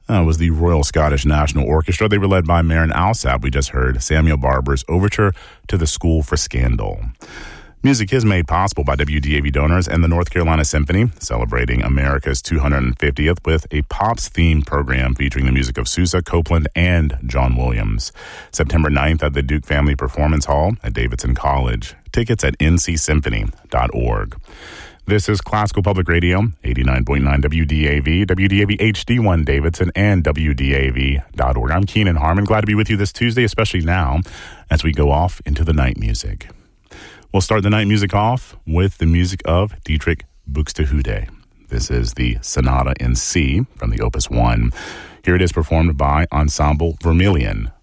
Was the Royal Scottish National Orchestra. They were led by Marin Alsap. We just heard Samuel Barber's Overture to the School for Scandal. Music is made possible by WDAV donors and the North Carolina Symphony, celebrating America's 250th with a Pops-themed program featuring the music of Sousa, Copeland, and John Williams. September 9th at the Duke Family Performance Hall at Davidson College. Tickets at ncsymphony.org. This is Classical Public Radio, 89.9 WDAV, WDAV HD1 Davidson, and WDAV.org. I'm Keenan Harmon. Glad to be with you this Tuesday, especially now as we go off into the night music. We'll start the night music off with the music of Dietrich Buxtehude. This is the Sonata in C from the Opus 1. Here it is performed by Ensemble Vermilion.